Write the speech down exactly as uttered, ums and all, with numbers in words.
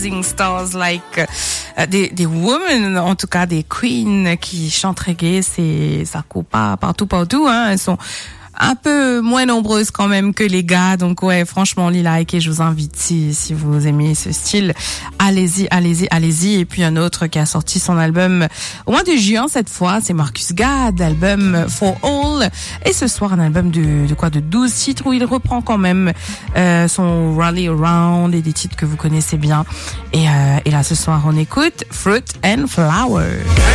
Stars like uh, des, des women, en tout cas des queens qui chantent reggae, c'est, ça court pas partout, partout, hein. Elles sont un peu moins nombreuses quand même que les gars. Donc ouais, franchement, Lila Ike, je vous invite, si, si vous aimez ce style, allez-y, allez-y, allez-y. Et puis un autre qui a sorti son album au mois de juin cette fois, c'est Marcus Gad, album For All. Et ce soir, un album de, de quoi, de douze titres où il reprend quand même euh, son Rally Around et des titres que vous connaissez bien. Et, euh, et là, ce soir, on écoute Fruit and Flower.